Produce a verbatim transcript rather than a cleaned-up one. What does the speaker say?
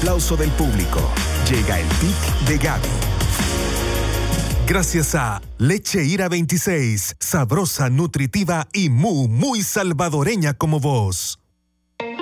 aplauso del público, llega el pick de Gaby. Gracias a Leche Ira veintiséis, sabrosa, nutritiva y muy, muy salvadoreña como vos.